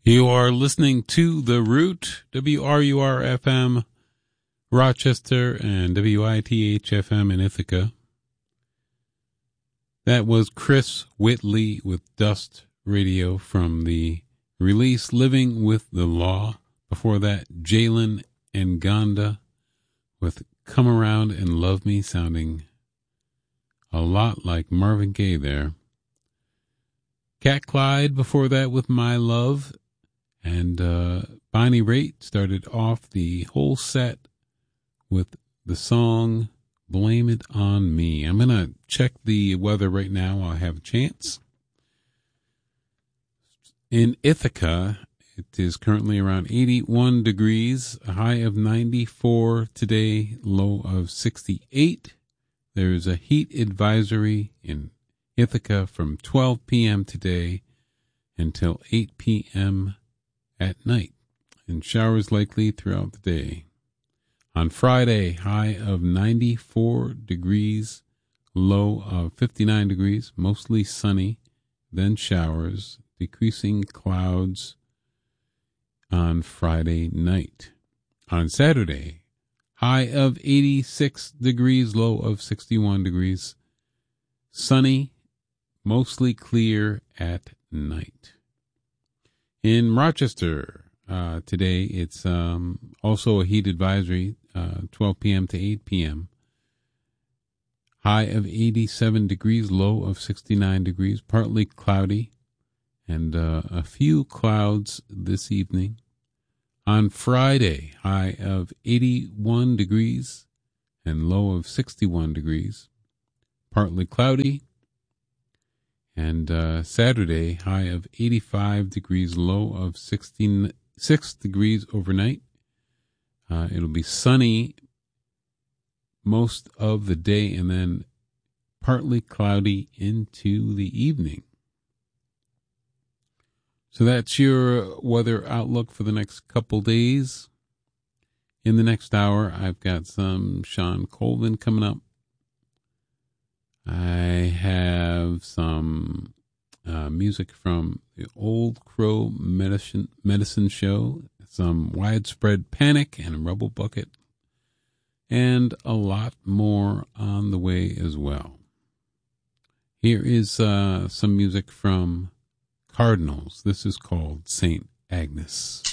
You are listening to The Root, WRUR-FM, Rochester, and WITH-FM in Ithaca. That was Chris Whitley with Dust Radio from the release Living with the Law. Before that, Jalen Nganda with Come Around and Love Me, sounding a lot like Marvin Gaye there. Cat Clyde before that with My Love. And Bonnie Raitt started off the whole set with the song Blame It On Me. I'm going to check the weather right now while I have a chance. In Ithaca, it is currently around 81 degrees, a high of 94 today, low of 68. There's a heat advisory in Ithaca from 12 p.m. today until 8 p.m. at night, and showers likely throughout the day. On Friday, high of 94 degrees, low of 59 degrees, mostly sunny, then showers, decreasing clouds on Friday night. On Saturday, high of 86 degrees, low of 61 degrees, sunny, mostly clear at night. In Rochester, today, it's also a heat advisory, 12 p.m. to 8 p.m. High of 87 degrees, low of 69 degrees, partly cloudy, and a few clouds this evening. On Friday, high of 81 degrees and low of 61 degrees, partly cloudy. And Saturday, high of 85 degrees, low of 66 degrees overnight. It'll be sunny most of the day and then partly cloudy into the evening. So that's your weather outlook for the next couple days. In the next hour, I've got some Sean Colvin coming up. I have some music from the Old Crow Medicine Show, some Widespread Panic and Rebel Bucket, and a lot more on the way as well. Here is some music from Cardinals. This is called St. Agnes.